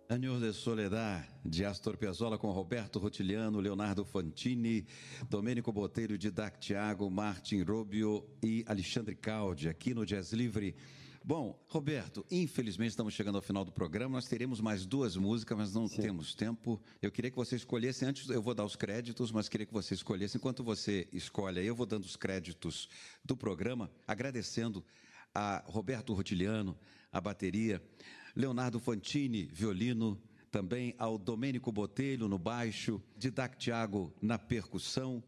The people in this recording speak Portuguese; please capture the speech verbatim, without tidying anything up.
Años de Soledad, de Astor Piazzolla com Roberto Rotiliano, Leonardo Fantini, Domênico Botelho, Didac Thiago, Martin Rubio e Alexandre Caldi, aqui no Jazz Livre. Bom, Roberto, infelizmente estamos chegando ao final do programa, nós teremos mais duas músicas, mas não Sim. temos tempo. Eu queria que você escolhesse, antes eu vou dar os créditos, mas queria que você escolhesse, enquanto você escolhe aí, eu vou dando os créditos do programa, agradecendo a Roberto Rotiliano, a bateria, Leonardo Fantini, violino, também ao Domênico Botelho no baixo, Didac Thiago na percussão,